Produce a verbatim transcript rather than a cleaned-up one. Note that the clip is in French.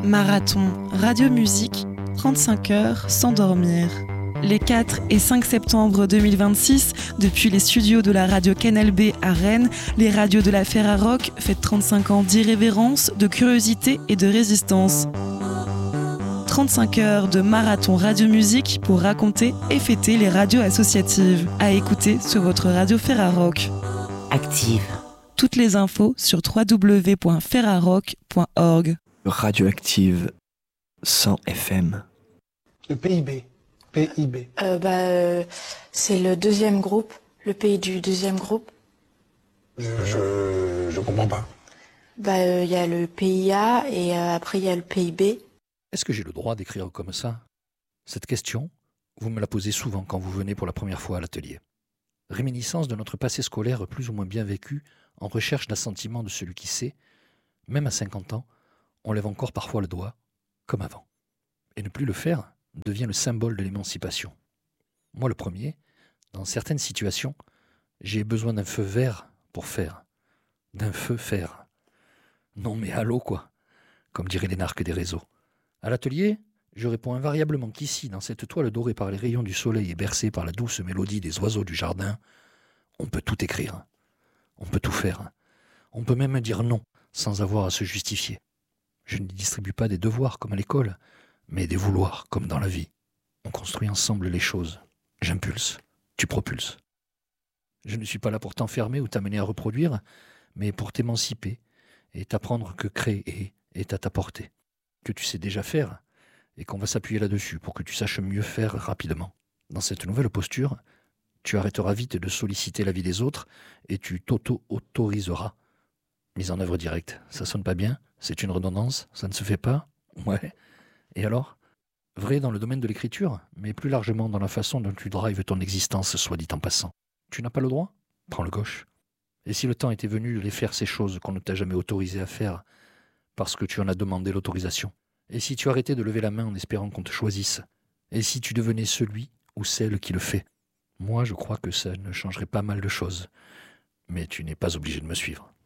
Marathon, radio-musique, trente-cinq heures sans dormir. Les quatre et cinq septembre deux mille vingt-six, depuis les studios de la radio Canal B à Rennes, les radios de la Ferrarock fêtent trente-cinq ans d'irrévérence, de curiosité et de résistance. trente-cinq heures de marathon radio-musique pour raconter et fêter les radios associatives. À écouter sur votre radio Ferrarock. Active. Toutes les infos sur w w w point ferrarock point org. Radioactive cent F M. Le P I B. P I B. Euh, bah, euh, c'est le deuxième groupe, le pays du deuxième groupe. Je, je, je comprends pas. Bah, il euh, y a le P I A et euh, après il y a le P I B. Est-ce que j'ai le droit d'écrire comme ça ? Cette question, vous me la posez souvent quand vous venez pour la première fois à l'atelier. Réminiscence de notre passé scolaire plus ou moins bien vécu, en recherche d'assentiment de celui qui sait, même à cinquante ans, on lève encore parfois le doigt, comme avant. Et ne plus le faire devient le symbole de l'émancipation. Moi le premier, dans certaines situations, j'ai besoin d'un feu vert pour faire. D'un feu faire. Non mais allô quoi, comme diraient les narques des réseaux. À l'atelier, je réponds invariablement qu'ici, dans cette toile dorée par les rayons du soleil et bercée par la douce mélodie des oiseaux du jardin, on peut tout écrire, on peut tout faire, on peut même dire non sans avoir à se justifier. Je ne distribue pas des devoirs comme à l'école, mais des vouloirs comme dans la vie. On construit ensemble les choses. J'impulse, tu propulses. Je ne suis pas là pour t'enfermer ou t'amener à reproduire, mais pour t'émanciper et t'apprendre que créer est à ta portée. Que tu sais déjà faire, et qu'on va s'appuyer là-dessus pour que tu saches mieux faire rapidement. Dans cette nouvelle posture, tu arrêteras vite de solliciter l'avis des autres et tu t'auto-autoriseras. Mise en œuvre directe, ça sonne pas bien ? C'est une redondance ? Ça ne se fait pas ? Ouais. Et alors ? Vrai dans le domaine de l'écriture, mais plus largement dans la façon dont tu drives ton existence, soit dit en passant. Tu n'as pas le droit ? Prends le gauche. Et si le temps était venu de les faire ces choses qu'on ne t'a jamais autorisé à faire parce que tu en as demandé l'autorisation ? Et si tu arrêtais de lever la main en espérant qu'on te choisisse ? Et si tu devenais celui ou celle qui le fait ? Moi, je crois que ça ne changerait pas mal de choses. Mais tu n'es pas obligé de me suivre.